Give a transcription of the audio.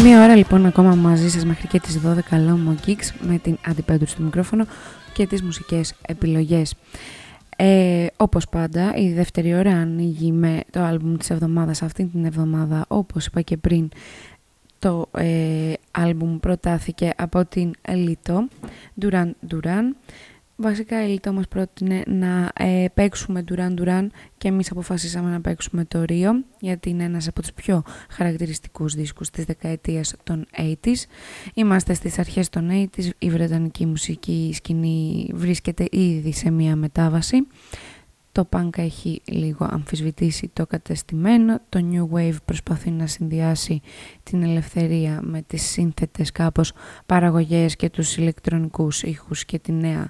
Μία ώρα λοιπόν ακόμα μαζί σας μέχρι και τις 12 Lomo Geeks με την Αντιπέντρου στο μικρόφωνο και τις μουσικές επιλογές. Όπως πάντα η δεύτερη ώρα ανοίγει με το άλμπουμ της εβδομάδας. Αυτή την εβδομάδα, όπως είπα και πριν, το άλμπουμ προτάθηκε από την Elito, Duran Duran. Βασικά η Elito μας πρότεινε να παίξουμε Duran Duran και εμείς αποφασίσαμε να παίξουμε το Rio, γιατί είναι ένας από τους πιο χαρακτηριστικούς δίσκους της δεκαετίας των 80s. Είμαστε στις αρχές των 80s, η βρετανική μουσική σκηνή βρίσκεται ήδη σε μια μετάβαση. Το punk έχει λίγο αμφισβητήσει το κατεστημένο, το new wave προσπαθεί να συνδυάσει την ελευθερία με τις σύνθετες κάπως παραγωγές και τους ηλεκτρονικούς ήχους και τη νέα